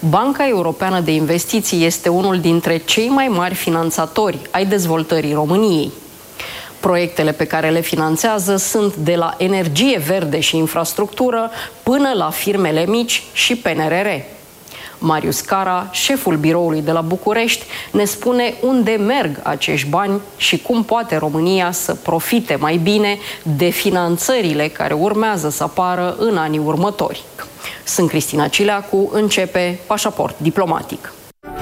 Banca Europeană de Investiții este unul dintre cei mai mari finanțatori ai dezvoltării României. Proiectele pe care le finanțează sunt de la energie verde și infrastructură până la firmele mici și PNRR. Marius Cara, șeful biroului de la București, ne spune unde merg acești bani și cum poate România să profite mai bine de finanțările care urmează să apară în anii următori. Sunt Cristina Cileacu, începe Pașaport Diplomatic.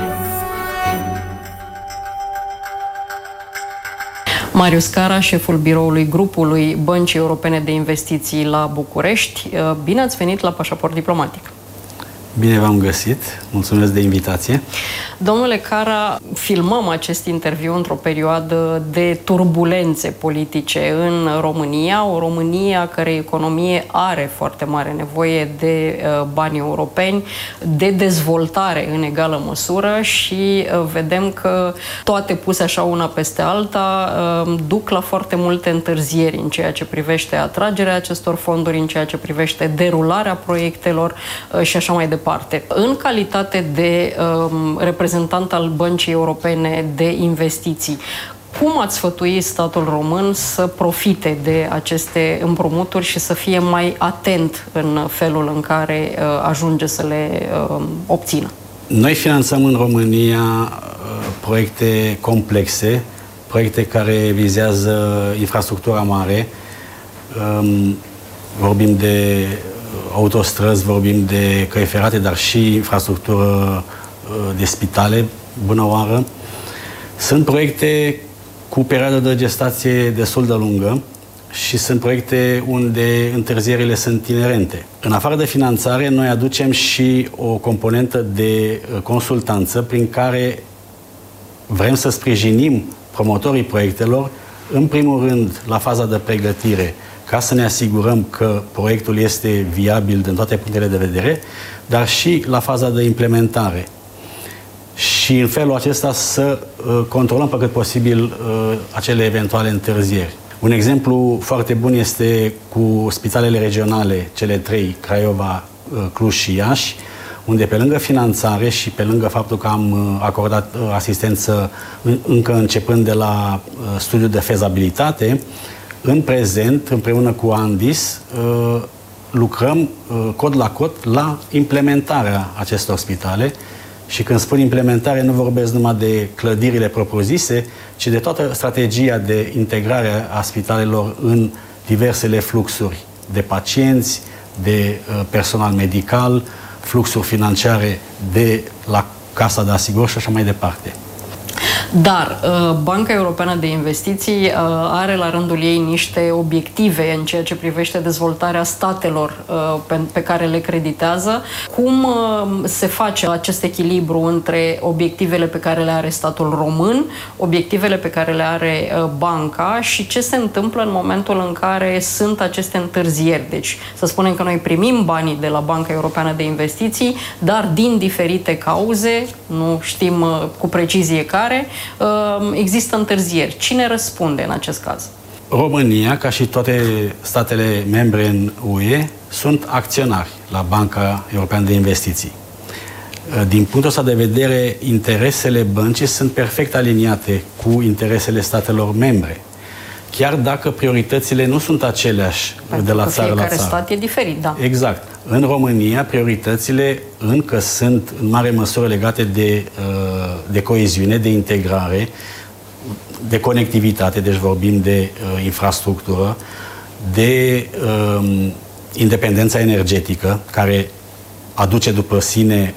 Marius Cara, șeful biroului grupului Băncii Europene de Investiții la București. Bine ați venit la Pașaport Diplomatic! Bine v-am găsit, mulțumesc de invitație. Domnule Cara, filmăm acest interviu într-o perioadă de turbulențe politice în România, o România care economie are foarte mare nevoie de bani europeni, de dezvoltare în egală măsură și vedem că toate puse așa una peste alta duc la foarte multe întârzieri în ceea ce privește atragerea acestor fonduri, în ceea ce privește derularea proiectelor și așa mai departe. În calitate de reprezentant al Băncii Europene de Investiții, cum ați sfătui statul român să profite de aceste împrumuturi și să fie mai atent în felul în care ajunge să le obțină? Noi finanțăm în România proiecte complexe, proiecte care vizează infrastructura mare. Vorbim de autostrăzi, vorbim de căi ferate, dar și infrastructură de spitale, bună oară. Sunt proiecte cu perioadă de gestație destul de lungă și sunt proiecte unde întârzierile sunt inerente. În afară de finanțare, noi aducem și o componentă de consultanță prin care vrem să sprijinim promotorii proiectelor, în primul rând, la faza de pregătire, ca să ne asigurăm că proiectul este viabil din toate punctele de vedere, dar și la faza de implementare. Și în felul acesta să controlăm pe cât posibil acele eventuale întârzieri. Un exemplu foarte bun este cu spitalele regionale, cele trei, Craiova, Cluj și Iași, unde pe lângă finanțare și pe lângă faptul că am acordat asistență încă începând de la studiul de fezabilitate, în prezent, împreună cu Andis, lucrăm cod la cod la implementarea acestor spitale și când spun implementare nu vorbesc numai de clădirile propriu-zise, ci de toată strategia de integrare a spitalelor în diversele fluxuri de pacienți, de personal medical, fluxuri financiare de la Casa de Asigurări și așa mai departe. Dar Banca Europeană de Investiții are la rândul ei niște obiective în ceea ce privește dezvoltarea statelor pe care le creditează. Cum se face acest echilibru între obiectivele pe care le are statul român, obiectivele pe care le are banca și ce se întâmplă în momentul în care sunt aceste întârzieri? Deci să spunem că noi primim banii de la Banca Europeană de Investiții, dar din diferite cauze, nu știm cu precizie care, există întârzieri. Cine răspunde în acest caz? România, ca și toate statele membre în UE, sunt acționari la Banca Europeană de Investiții. Din punctul ăsta de vedere, interesele băncii sunt perfect aliniate cu interesele statelor membre. Chiar dacă prioritățile nu sunt aceleași de la țară la țară. Fiecare stat e diferit, da. Exact. În România, prioritățile încă sunt în mare măsură legate de coeziune, de integrare, de conectivitate, deci vorbim de infrastructură, de independența energetică, care aduce după sine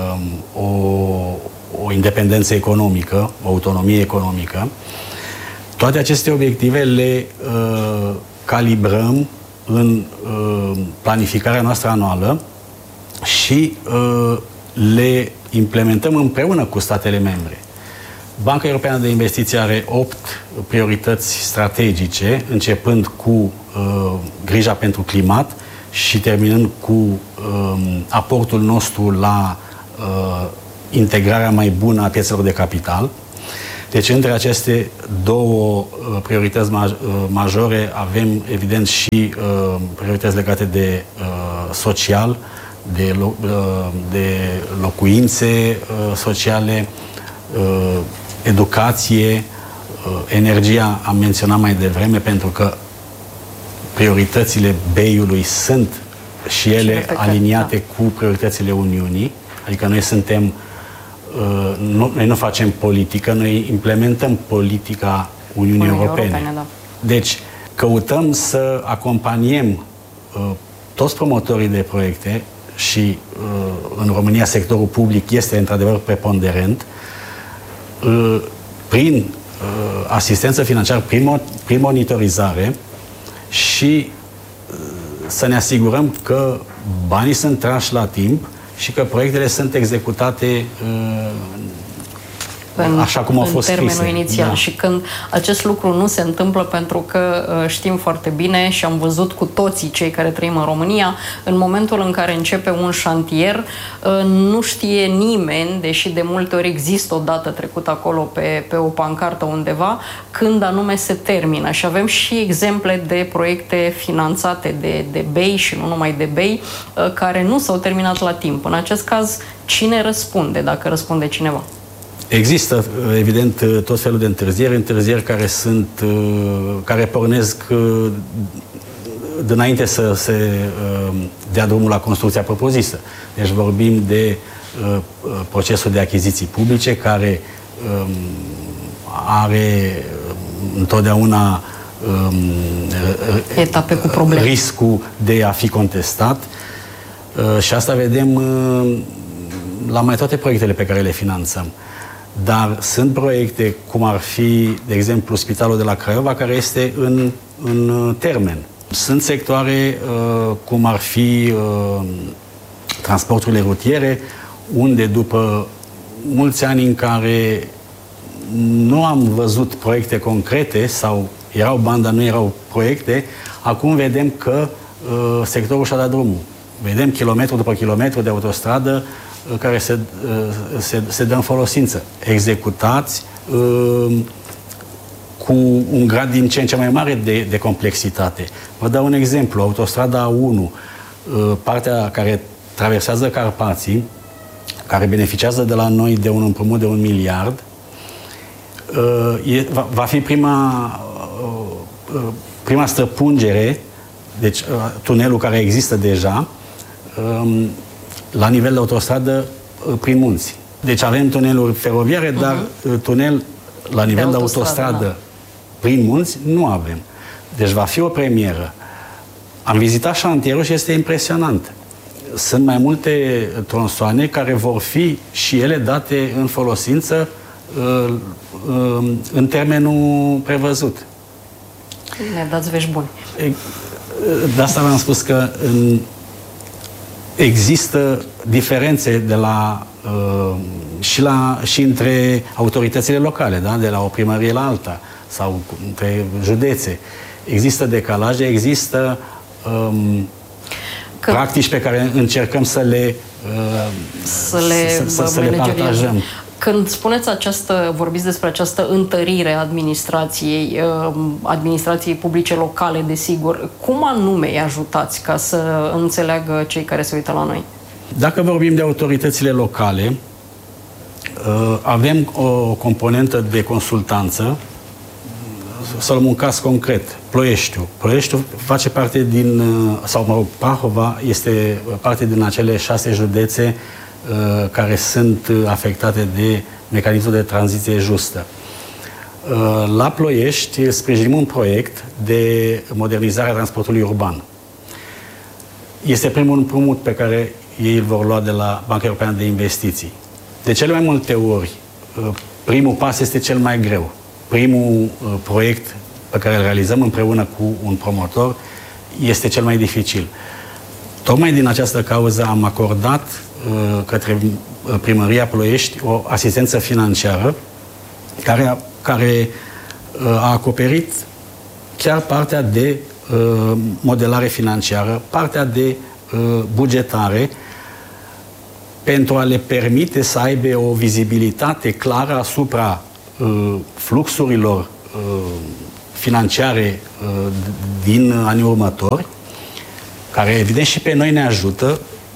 o independență economică, o autonomie economică. Toate aceste obiective le calibrăm în planificarea noastră anuală și le implementăm împreună cu statele membre. Banca Europeană de Investiții are 8 priorități strategice, începând cu grija pentru climat și terminând cu aportul nostru la integrarea mai bună a piețelor de capital. Deci, între aceste două priorități majore avem, evident, și priorități legate de social, de locuințe sociale, educație, energia, am menționat mai devreme, pentru că prioritățile BEI-ului sunt și ele aliniate cu prioritățile Uniunii, adică noi suntem, noi nu facem politică, noi implementăm politica Uniunii Europene. Da. Deci, căutăm să acompaniem toți promotorii de proiecte și în România sectorul public este într-adevăr preponderent prin asistență financiară, prin monitorizare și să ne asigurăm că banii sunt trași la timp și că proiectele sunt executate așa cum au fost scrise. În termenul inițial. Da. Și când acest lucru nu se întâmplă, pentru că știm foarte bine și am văzut cu toții cei care trăim în România, în momentul în care începe un șantier, nu știe nimeni, deși de multe ori există o dată trecută acolo pe o pancartă undeva, când anume se termină. Și avem și exemple de proiecte finanțate de BEI și nu numai de BEI, care nu s-au terminat la timp. În acest caz, cine răspunde, dacă răspunde cineva? Există, evident, tot felul de întârzieri care pornesc dinainte să se dea drumul la construcția propriu-zisă. Deci vorbim de procesul de achiziții publice, care are întotdeauna etape cu probleme, riscul de a fi contestat, și asta vedem la mai toate proiectele pe care le finanțăm. Dar sunt proiecte, cum ar fi, de exemplu, Spitalul de la Craiova, care este în termen. Sunt sectoare, cum ar fi transporturile rutiere, unde după mulți ani în care nu am văzut proiecte concrete sau erau bani, dar nu erau proiecte, acum vedem că sectorul și-a dat drumul. Vedem kilometru după kilometru de autostradă care se dă în folosință, executați cu un grad din ce în ce mai mare de complexitate. Vă dau un exemplu. Autostrada A1, partea care traversează Carpații, care beneficiază de la noi de un împrumut de 1 miliard, va fi prima străpungere, deci tunelul care există deja, la nivel de autostradă prin munți. Deci avem tuneluri feroviare, dar tunel la nivel de autostradă prin munți nu avem. Deci va fi o premieră. Am vizitat șantierul și este impresionant. Sunt mai multe tronsoane care vor fi și ele date în folosință în termenul prevăzut. Ne dați vești buni. De asta v-am spus că există diferențe și între autoritățile locale, da? De la o primărie la alta, sau între județe. Există decalaje, există practici pe care încercăm să le partajăm. Când spuneți vorbiți despre această întărire a administrației publice locale, desigur, cum anume îi ajutați ca să înțeleagă cei care se uită la noi? Dacă vorbim de autoritățile locale, avem o componentă de consultanță. Să luăm un caz concret, Ploieștiul. Ploieștiul face parte Prahova este parte din acele 6 județe care sunt afectate de mecanismul de tranziție justă. La Ploiești sprijinim un proiect de modernizare a transportului urban. Este primul împrumut pe care ei îl vor lua de la Banca Europeană de Investiții. De cele mai multe ori, primul pas este cel mai greu. Primul proiect pe care îl realizăm împreună cu un promotor este cel mai dificil. Tocmai din această cauză am acordat către Primăria Ploiești o asistență financiară care a acoperit chiar partea de modelare financiară, partea de bugetare, pentru a le permite să aibă o vizibilitate clară asupra fluxurilor financiare din anii următori, care evident și pe noi ne ajută.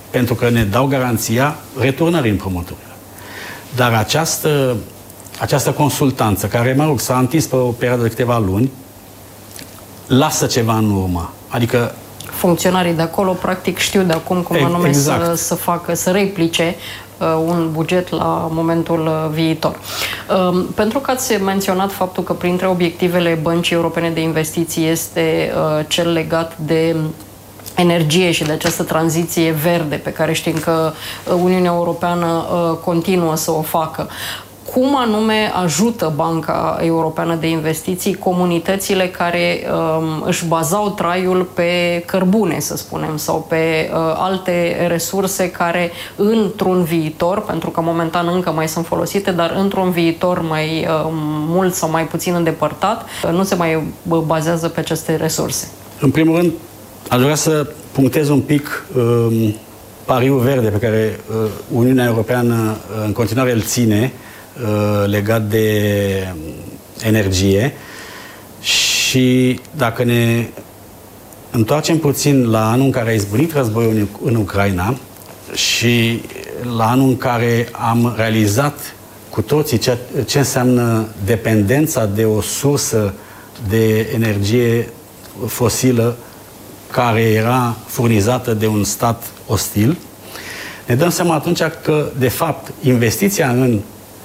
pentru că ne dau garanția returnării împrumuturilor. Dar această consultanță, care, mă rog, s-a întins pe o perioadă de câteva luni, lasă ceva în urmă. Adică funcționarii de acolo, practic, știu de acum cum anume exact. să facă, să replice un buget la momentul viitor. Pentru că ați menționat faptul că printre obiectivele Băncii Europene de Investiții este cel legat de energie și de această tranziție verde pe care știm că Uniunea Europeană continuă să o facă. Cum anume ajută Banca Europeană de Investiții comunitățile care își bazau traiul pe cărbune, să spunem, sau pe alte resurse care într-un viitor, pentru că momentan încă mai sunt folosite, dar într-un viitor mai mult sau mai puțin îndepărtat, nu se mai bazează pe aceste resurse? În primul rând, aș vrea să punctez un pic pariul verde pe care Uniunea Europeană în continuare îl ține legat de energie și dacă ne întoarcem puțin la anul în care a izbucnit războiul în Ucraina și la anul în care am realizat cu toții ce înseamnă dependența de o sursă de energie fosilă care era furnizată de un stat ostil, ne dăm seama atunci că, de fapt, investiția în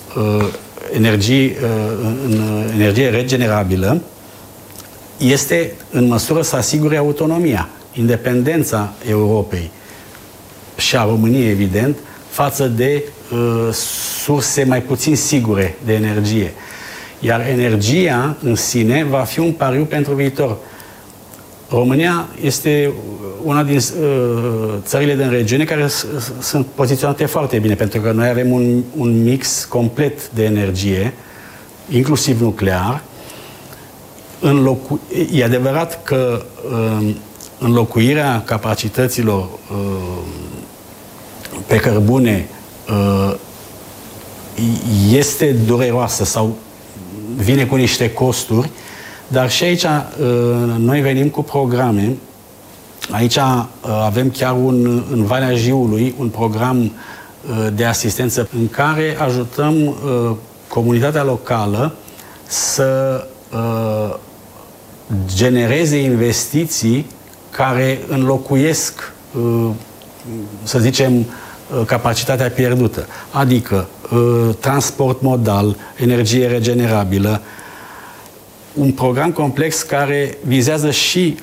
energie regenerabilă este în măsură să asigure autonomia, independența Europei și a României, evident, față de surse mai puțin sigure de energie. Iar energia în sine va fi un pariu pentru viitor. România este una din țările din regiune care sunt poziționate foarte bine, pentru că noi avem un mix complet de energie, inclusiv nuclear. E adevărat că înlocuirea capacităților pe cărbune este dureroasă sau vine cu niște costuri, dar și aici noi venim cu programe. Aici avem chiar în Valea Jiului un program de asistență în care ajutăm comunitatea locală să genereze investiții care înlocuiesc, să zicem, capacitatea pierdută. Adică transport modal, energie regenerabilă, un program complex care vizează și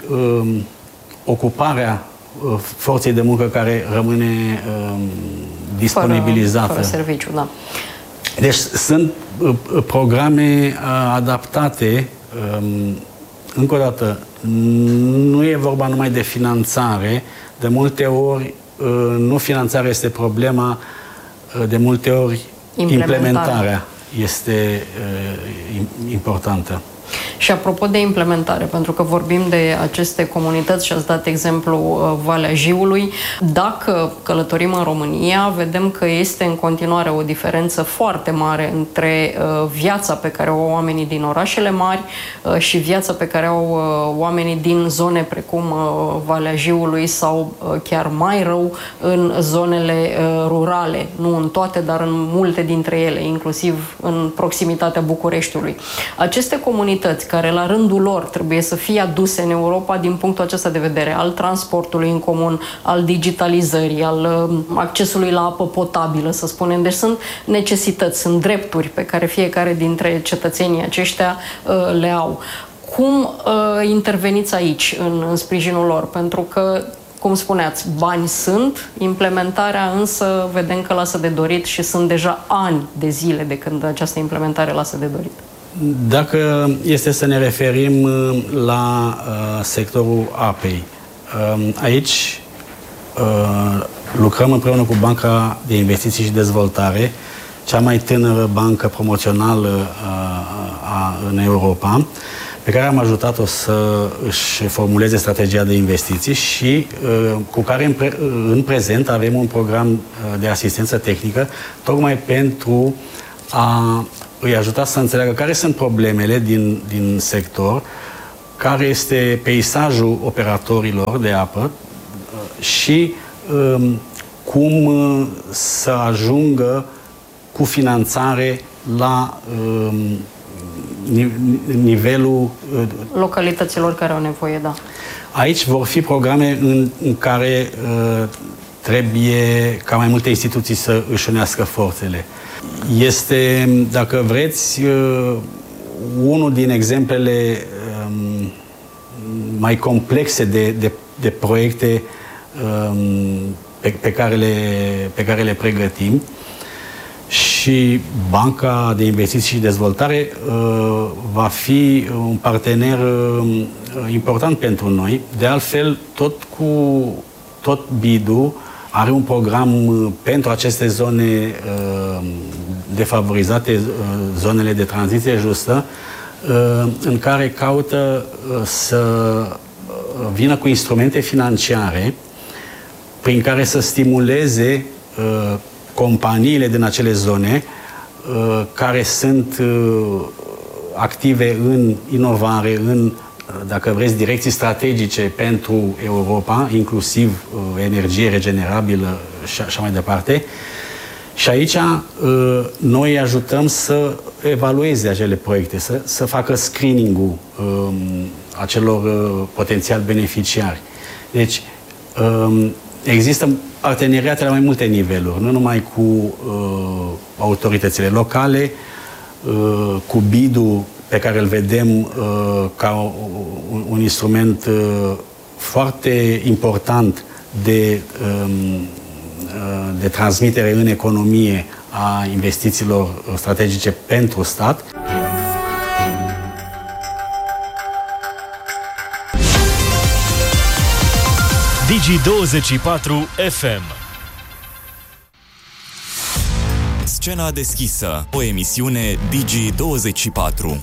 ocuparea forței de muncă care rămâne disponibilizată. Fără serviciu, da. Deci sunt programe adaptate. Încă o dată, nu e vorba numai de finanțare. De multe ori, nu finanțarea este problema, de multe ori implementarea este importantă. Și apropo de implementare, pentru că vorbim de aceste comunități și ați dat exemplu Valea Jiului, dacă călătorim în România, vedem că este în continuare o diferență foarte mare între viața pe care o au oamenii din orașele mari și viața pe care o au oamenii din zone precum Valea Jiului sau chiar mai rău în zonele rurale. Nu în toate, dar în multe dintre ele, inclusiv în proximitatea Bucureștiului. Aceste comunități care la rândul lor trebuie să fie aduse în Europa din punctul acesta de vedere, al transportului în comun, al digitalizării, al accesului la apă potabilă, să spunem. Deci sunt necesități, sunt drepturi pe care fiecare dintre cetățenii aceștia le au. Cum interveniți aici în sprijinul lor? Pentru că, cum spuneați, bani sunt, implementarea însă vedem că lasă de dorit și sunt deja ani de zile de când această implementare lasă de dorit. Dacă este să ne referim la sectorul apei, aici lucrăm împreună cu Banca de Investiții și Dezvoltare, cea mai tânără bancă promoțională în Europa, pe care am ajutat-o să își formuleze strategia de investiții și cu care în prezent avem un program de asistență tehnică tocmai pentru a îi ajuta să înțeleagă care sunt problemele din sector, care este peisajul operatorilor de apă și cum să ajungă cu finanțare la nivelul localităților care au nevoie, da. Aici vor fi programe în care trebuie ca mai multe instituții să își unească forțele. Este, dacă vreți, unul din exemplele mai complexe de proiecte pe care le pregătim, și Banca de Investiții și Dezvoltare va fi un partener important pentru noi. De altfel, tot BID-ul are un program pentru aceste zone defavorizate, zonele de tranziție justă, în care caută să vină cu instrumente financiare prin care să stimuleze companiile din acele zone care sunt active în inovare, în, dacă vreți, direcții strategice pentru Europa, inclusiv energie regenerabilă și așa mai departe. Și aici noi ajutăm să evalueze acele proiecte, să facă screening-ul acelor potențial beneficiari. Deci, există parteneriate la mai multe niveluri, nu numai cu autoritățile locale, cu BID-ul, pe care îl vedem ca un instrument foarte important de transmitere în economie a investițiilor strategice pentru stat. Digi24 FM. Scena deschisă, o emisiune Digi24.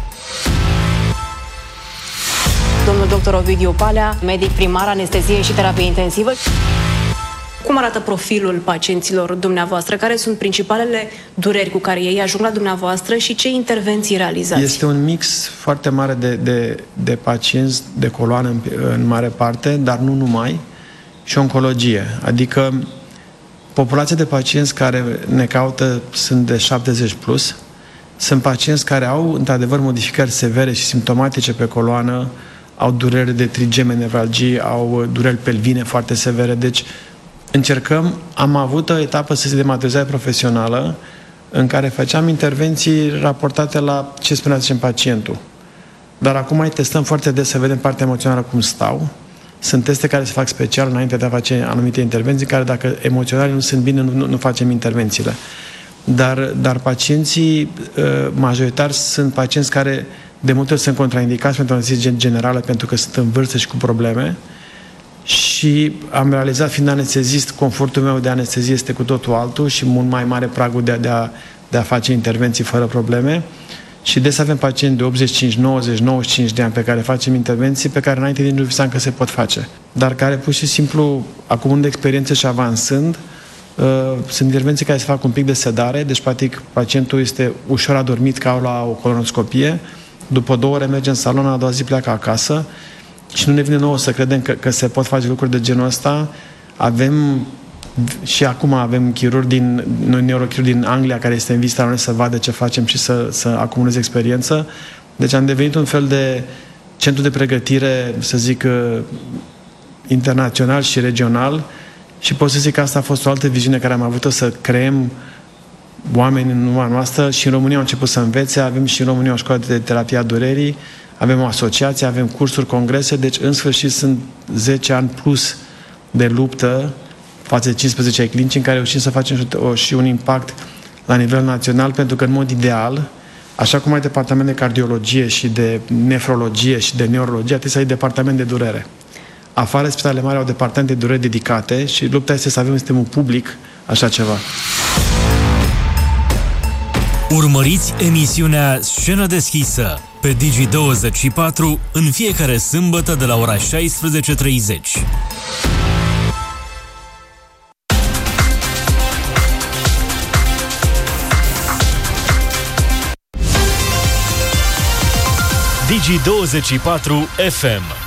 Domnul dr. Ovidiu Palea, medic primar, anestezie și terapie intensivă. Cum arată profilul pacienților dumneavoastră? Care sunt principalele dureri cu care ei ajung la dumneavoastră și ce intervenții realizați? Este un mix foarte mare de pacienți de coloană în mare parte, dar nu numai, și oncologie. Adică populația de pacienți care ne caută sunt de 70 plus. Sunt pacienți care au, într-adevăr, modificări severe și simptomatice pe coloană, au dureri de trigeme, nevralgii, au dureri pelvine foarte severe. Deci am avut o etapă de sistematizație profesională în care făceam intervenții raportate la ce spunea, zicem, pacientul. Dar acum mai testăm foarte des să vedem partea emoțională cum stau. Sunt teste care se fac special înainte de a face anumite intervenții, care dacă emoționale nu sunt bine, nu facem intervențiile. Dar pacienții majoritari sunt pacienți care de multe ori sunt contraindicați pentru anestezie generală pentru că sunt în vârstă și cu probleme. Și am realizat, fiind anestezist, confortul meu de anestezie este cu totul altul și mult mai mare pragul de a face intervenții fără probleme. Și des avem pacienți de 85, 90, 95 de ani pe care facem intervenții pe care înainte nici nu visam că se pot face. Dar care pur și simplu, acumulând experiență și avansând, sunt intervenții care se fac un pic de sedare, deci practic pacientul este ușor adormit ca la o colonoscopie, după 2 ore merge în salon, a doua zi pleacă acasă și nu ne vine nouă să credem că se pot face lucruri de genul ăsta. Și acum avem neurochirurgi din Anglia care este în vizită la noi să vadă ce facem și să acumuleze experiență. Deci am devenit un fel de centru de pregătire, să zic, internațional și regional și pot să zic că asta a fost o altă viziune care am avut-o, să creăm oameni în urma noastră și în România au început să învețe, avem și în România o școală de terapie a durerii, avem o asociație, avem cursuri, congrese, deci în sfârșit sunt 10 ani plus de luptă față de 15 ai clinici în care reușim să facem și un impact la nivel național, pentru că în mod ideal, așa cum ai departament de cardiologie și de nefrologie și de neurologie, trebuie să ai departament de durere. Afară, spitalele mari au departamente de durere dedicate și lupta este să avem în sistemul public așa ceva. Urmăriți emisiunea Scenă deschisă pe Digi24 în fiecare sâmbătă de la ora 16:30. Digi24 FM.